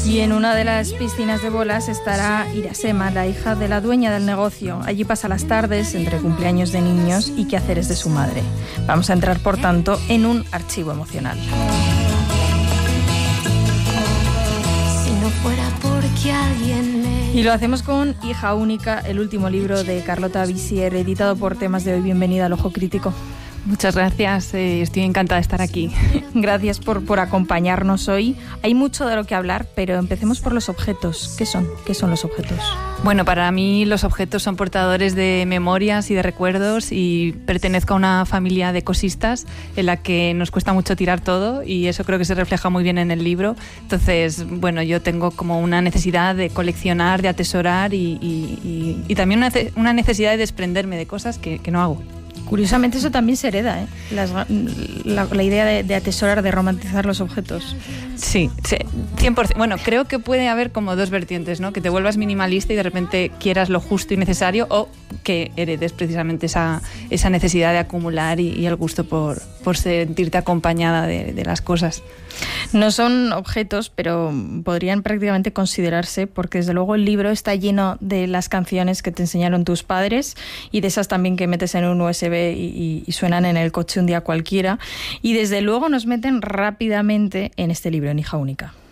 Y en una de las piscinas de bolas estará Irasema, la hija de la dueña del negocio. Allí pasa las tardes entre cumpleaños de niños y quehaceres de su madre. Vamos a entrar, por tanto, en un archivo emocional. Si no fuera porque alguien me... Y lo hacemos con Hija Única, el último libro de Carlota Visier, editado por Temas de Hoy. Bienvenida al Ojo Crítico. Muchas gracias, estoy encantada de estar aquí. Gracias por acompañarnos hoy. Hay mucho de lo que hablar, pero empecemos por los objetos. ¿Qué son? ¿Qué son los objetos? Bueno, para mí los objetos son portadores de memorias y de recuerdos, y pertenezco a una familia de cosistas en la que nos cuesta mucho tirar todo, y eso creo que se refleja muy bien en el libro. Entonces, bueno, yo tengo como una necesidad de coleccionar, de atesorar y también una necesidad de desprenderme de cosas que no hago. Curiosamente eso también se hereda, ¿eh? La idea de atesorar, de romantizar los objetos. Sí, 100%. Bueno, creo que puede haber como dos vertientes, ¿no? Que te vuelvas minimalista y de repente quieras lo justo y necesario, o que heredes precisamente esa necesidad de acumular y el gusto por sentirte acompañada de las cosas. No son objetos, pero podrían prácticamente considerarse, porque desde luego el libro está lleno de las canciones que te enseñaron tus padres y de esas también que metes en un USB y suenan en el coche un día cualquiera, y desde luego nos meten rápidamente en este libro, en Hija Única.